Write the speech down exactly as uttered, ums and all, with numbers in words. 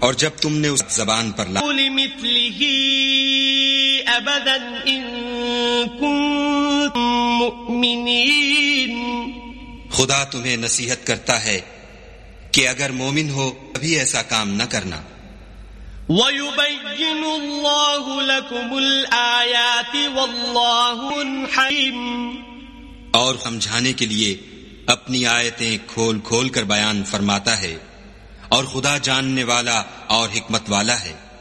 और जब तुमने उस जबान पर ला खुदा तुम्हें नसीहत करता है कि अगर मोमिन हो कभी ऐसा काम न करना। और समझाने के लिए अपनी आयतें खोल खोल कर बयान फरमाता है, और खुदा जानने वाला और हिकमत वाला है।